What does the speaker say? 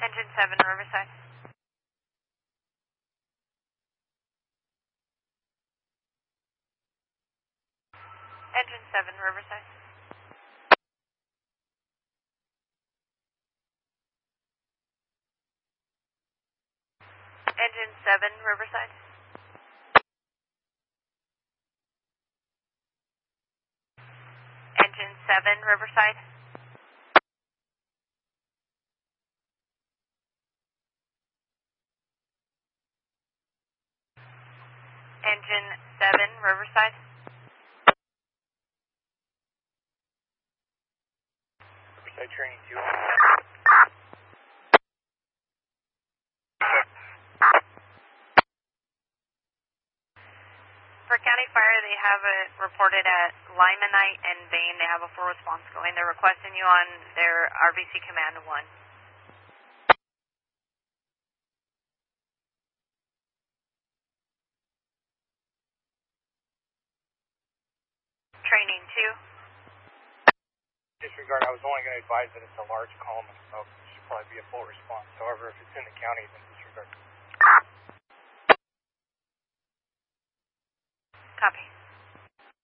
Engine 7, Riverside. Engine 7, Riverside. Engine 7, Riverside. Engine 7, Riverside. Engine 7, Riverside. Riverside training 2. For County Fire, they have it reported at Limonite and Bain. They have a full response going. They're requesting you on their RVC Command 1. Training 2. Disregard, I was only going to advise that it's a large column of smoke. It should probably be a full response. However, if it's in the county, then disregard. Copy.